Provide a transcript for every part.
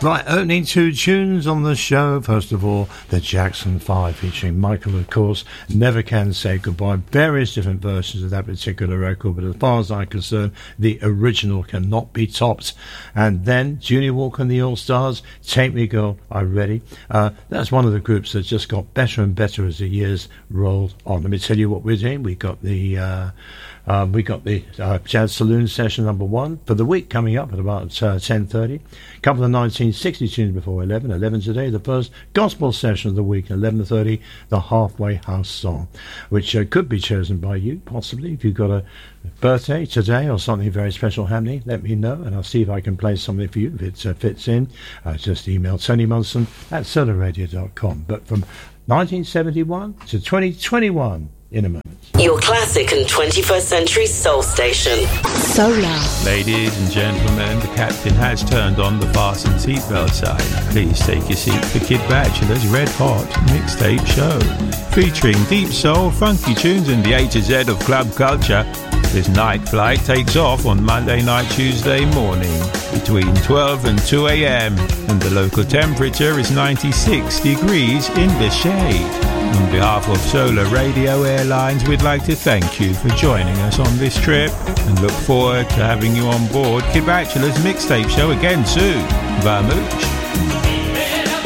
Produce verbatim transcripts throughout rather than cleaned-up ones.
Right, opening two tunes on the show. First of all, the Jackson five featuring Michael, of course, Never Can Say Goodbye. Various different versions of that particular record, but as far as I'm concerned, the original cannot be topped. And then Junior Walker and the All-Stars, Take Me Girl, I'm Ready. Uh, that's one of the groups that just got better and better as the years rolled on. Let me tell you what we're doing. We got the... Uh, Um, we got the uh, Jazz Saloon session number one for the week coming up at about uh, ten thirty. A couple of nineteen sixty tunes before eleven. eleven today, the first gospel session of the week. eleven thirty, the Halfway House song, which uh, could be chosen by you, possibly. If you've got a birthday today or something very special happening, let me know, and I'll see if I can play something for you if it uh, fits in. Uh, just email Tony Munson at solar radio dot com. But from nineteen seventy-one to twenty twenty-one, in a moment. Your classic and twenty-first century soul station. Solar. Ladies and gentlemen, the captain has turned on the fasten seatbelt sign. Please take your seat for Kid Bachelor's Red Hot Mixtape Show. Featuring deep soul, funky tunes and the A to Z of club culture, this night flight takes off on Monday night, Tuesday morning between twelve and two a.m. and the local temperature is ninety-six degrees in the shade. On behalf of Solar Radio Airlines, we'd like to thank you for joining us on this trip and look forward to having you on board Kid Bachelor's Mixtape Show again soon. Vermouth.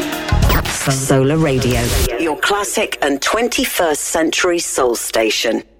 Solar Radio, your classic and twenty-first century soul station.